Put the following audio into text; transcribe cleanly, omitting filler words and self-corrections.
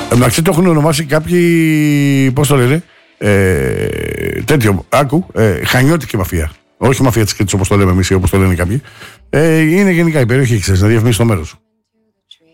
Εντάξει, το έχουν ονομάσει κάποιοι, πώς το λένε, τέτοιο, άκου, χανιώτικη μαφία. Όχι μαφία της Κρήτης όπως το λέμε εμείς ή όπως το λένε κάποιοι. Είναι γενικά η περιοχή, ξέρεις, να διαφημίσει το μέρος.